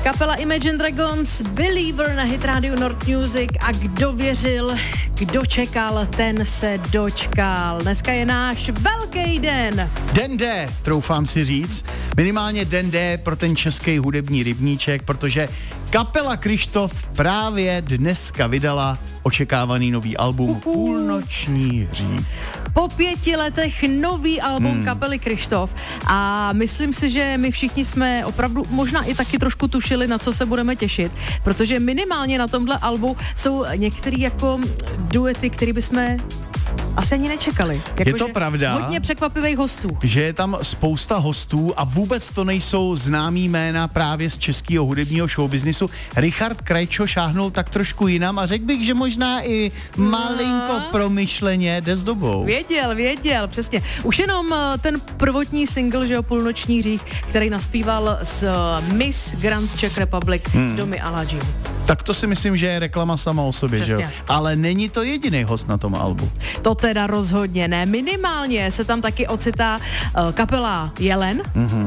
Kapela Imagine Dragons, Believer na Hit Radio North Music a kdo věřil, kdo čekal, ten se dočkal. Dneska je náš velký den. Den D, troufám si říct. Minimálně den D pro ten český hudební rybníček, protože kapela Kryštof právě dneska vydala očekávaný nový album Půlnoční hřích. Po 5 letech nový album kapely Kryštof a myslím si, že my všichni jsme opravdu možná i taky trošku tušili, na co se budeme těšit, protože minimálně na tomhle albu jsou některé jako duety, které bychom asi ani nečekali. Je to pravda. Hodně překvapivých hostů. Že je tam spousta hostů a vůbec to nejsou známý jména právě z českého hudebního showbiznisu. Richard Krajčo šáhnul tak trošku jinam a řekl bych, že možná i malinko promyšleně jde s dobou. Věděl, přesně. Už jenom ten prvotní single, že jo, Půlnoční hřích, který naspíval s Miss Grand Czech Republic Domi Aladji. Tak to si myslím, že je reklama sama o sobě, přesně. že jo? Ale není to jediný host na tom albu. To teda rozhodně ne. Minimálně se tam taky ocitá kapela Jelen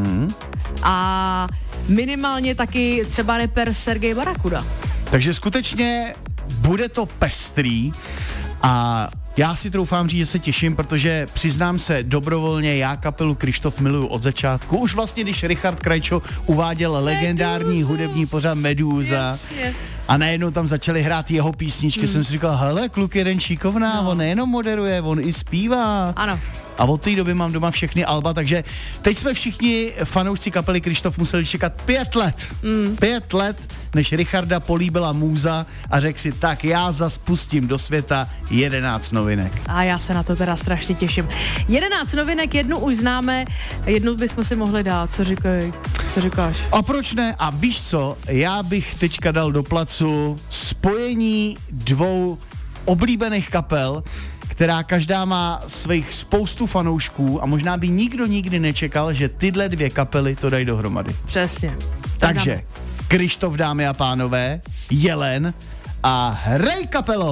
a minimálně taky třeba rapper Sergej Barakuda. Takže skutečně bude to pestrý a já si troufám říct, že se těším, protože přiznám se dobrovolně, já kapelu Kryštof miluju od začátku. Už vlastně, když Richard Krajčo uváděl legendární hudební pořad Medúza a najednou tam začali hrát jeho písničky, jsem si říkal, hele, kluk jeden šikovná, on nejenom moderuje, on i zpívá. Ano. A od té doby mám doma všechny alba, takže teď jsme všichni fanoušci kapely Kryštof museli čekat 5 let. 5 let, než Richarda políbila můza a řekl si, tak já zas pustím do světa 11 novinek. A já se na to teda strašně těším. 11 novinek, jednu už známe, jednu bychom si mohli dát. Co říkáš? A proč ne? A víš co, já bych teďka dal do placu spojení 2 oblíbených kapel, která každá má svých spoustu fanoušků a možná by nikdo nikdy nečekal, že tyhle 2 kapely to dají dohromady. Přesně. Takže Kryštof, dámy a pánové, Jelen a hrej kapelo!